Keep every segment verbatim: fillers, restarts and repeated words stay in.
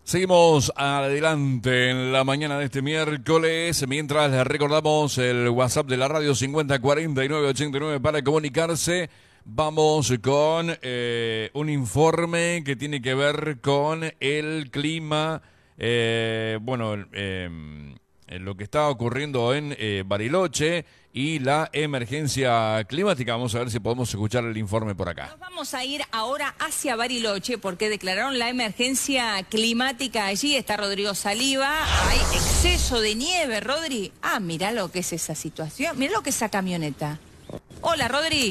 Seguimos adelante en la mañana de este miércoles, mientras les recordamos el WhatsApp de la radio cincuenta cuarenta y nueve ochenta y nueve para comunicarse. Vamos con eh, un informe que tiene que ver con el clima, eh, bueno, eh, lo que está ocurriendo en eh, Bariloche y la emergencia climática. Vamos a ver si podemos escuchar el informe por acá. Nos vamos a ir ahora hacia Bariloche porque declararon la emergencia climática allí. Está Rodrigo Saliba. Hay exceso de nieve, Rodri. Ah, mirá lo que es esa situación. Mirá lo que es esa camioneta. Hola, Rodri.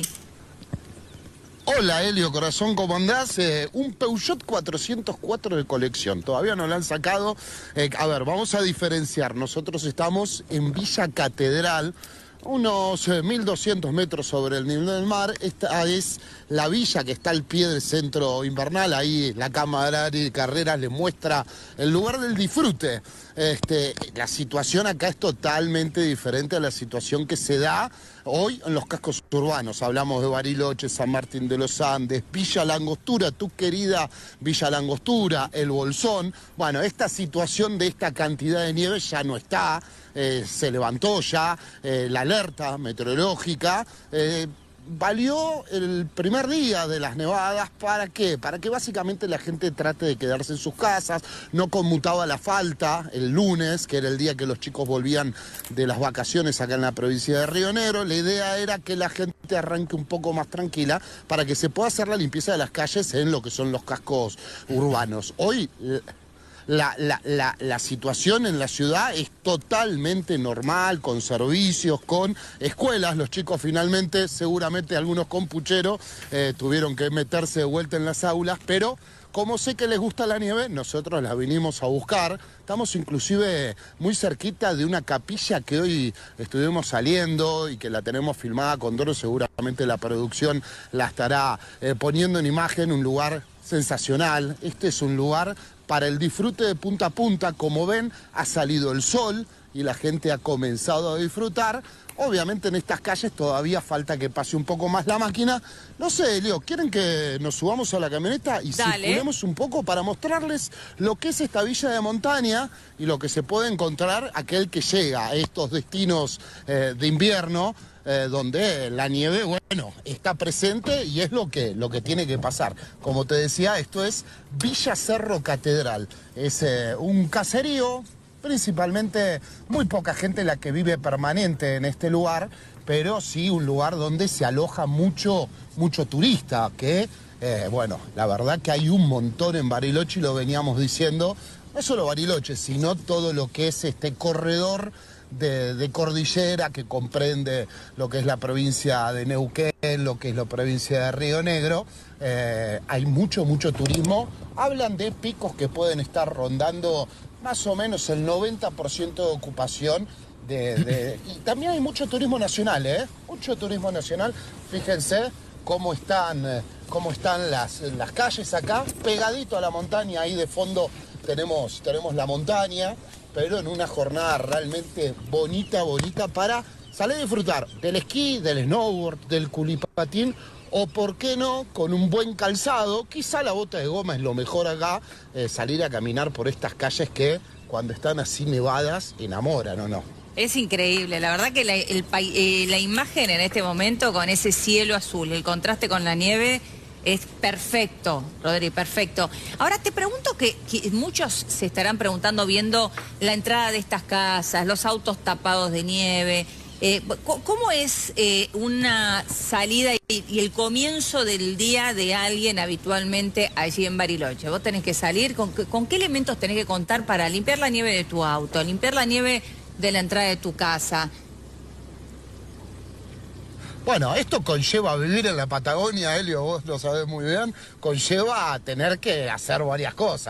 Hola, Helio, corazón, ¿cómo andás? Eh, un Peugeot cuatrocientos cuatro de colección, todavía no lo han sacado. Eh, a ver, vamos a diferenciar. Nosotros estamos en Villa Catedral, unos eh, mil doscientos metros sobre el nivel del mar. Esta es la villa que está al pie del centro invernal. Ahí la Cámara de Carreras le muestra el lugar del disfrute. Este, la situación acá es totalmente diferente a la situación que se da hoy en los cascos urbanos. Hablamos de Bariloche, San Martín de los Andes, Villa La Angostura, tu querida Villa La Angostura, El Bolsón. Bueno, esta situación de esta cantidad de nieve ya no está. Eh, se levantó ya eh, la alerta meteorológica. Eh, Valió el primer día de las nevadas, ¿para qué? Para que básicamente la gente trate de quedarse en sus casas. No conmutaba la falta el lunes, que era el día que los chicos volvían de las vacaciones acá en la provincia de Río Negro. La idea era que la gente arranque un poco más tranquila para que se pueda hacer la limpieza de las calles en lo que son los cascos urbanos. Hoy La, la, la, la situación en la ciudad es totalmente normal, con servicios, con escuelas. Los chicos finalmente, seguramente algunos con puchero, eh, tuvieron que meterse de vuelta en las aulas, pero como sé que les gusta la nieve, nosotros la vinimos a buscar. Estamos inclusive muy cerquita de una capilla que hoy estuvimos saliendo y que la tenemos filmada con Doro. Seguramente la producción la estará eh, poniendo en imagen, un lugar sensacional. Este es un lugar para el disfrute de punta a punta. Como ven, ha salido el sol y la gente ha comenzado a disfrutar. Obviamente en estas calles todavía falta que pase un poco más la máquina. No sé, Leo, ¿quieren que nos subamos a la camioneta y Dale. circulemos un poco para mostrarles lo que es esta villa de montaña y lo que se puede encontrar aquel que llega a estos destinos eh, de invierno? Eh, donde la nieve, bueno, está presente y es lo que, lo que tiene que pasar. Como te decía, esto es Villa Cerro Catedral. Es eh, un caserío, principalmente muy poca gente la que vive permanente en este lugar, pero sí un lugar donde se aloja mucho, mucho turista, que, eh, bueno, la verdad que hay un montón en Bariloche y lo veníamos diciendo, no solo Bariloche, sino todo lo que es este corredor De, de cordillera que comprende lo que es la provincia de Neuquén, lo que es la provincia de Río Negro. Eh, hay mucho, mucho turismo. Hablan de picos que pueden estar rondando más o menos el noventa por ciento de ocupación. De, de, y también hay mucho turismo nacional, ¿eh? Mucho turismo nacional. Fíjense cómo están, eh, cómo están las, las calles acá, pegadito a la montaña. Ahí de fondo tenemos, tenemos la montaña, pero en una jornada realmente bonita, bonita para salir a disfrutar del esquí, del snowboard, del culipatín, o por qué no, con un buen calzado. Quizá la bota de goma es lo mejor acá, eh, salir a caminar por estas calles que cuando están así nevadas enamoran, ¿o no? Es increíble, la verdad que la, el, eh, la imagen en este momento con ese cielo azul, el contraste con la nieve, es perfecto, Rodri, perfecto. Ahora te pregunto que, que muchos se estarán preguntando viendo la entrada de estas casas, los autos tapados de nieve. Eh, ¿Cómo es eh, una salida y, y el comienzo del día de alguien habitualmente allí en Bariloche? Vos tenés que salir, ¿con, con qué elementos tenés que contar para limpiar la nieve de tu auto, limpiar la nieve de la entrada de tu casa? Bueno, esto conlleva vivir en la Patagonia, Helio, vos lo sabés muy bien, conlleva tener que hacer varias cosas.